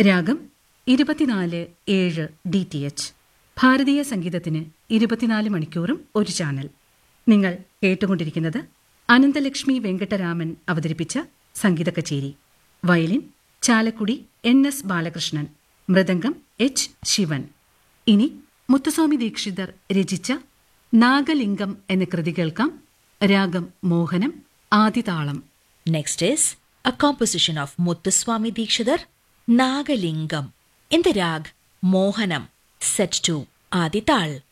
രാഗം 24/7 DTH. ഭാരതീയ സംഗീതത്തിന് 24 മണിക്കൂറും ഒരു ചാനൽ. നിങ്ങൾ കേട്ടുകൊണ്ടിരിക്കുന്നത് അനന്തലക്ഷ്മി വെങ്കട്ടരാമൻ അവതരിപ്പിച്ച സംഗീത കച്ചേരി. Violin Chalakudy NS Balakrishnan, mridangam H Shivan. ഇനി മുത്തുസ്വാമി ദീക്ഷിതർ രചിച്ച നാഗലിംഗം എന്ന കൃതി കേൾക്കാം. രാഗം മോഹനം, ആദിതാളം. Next is a composition of Muthuswami Dikshidhar, Nagalingam, in the rag Mohanam, set to Adi Tal.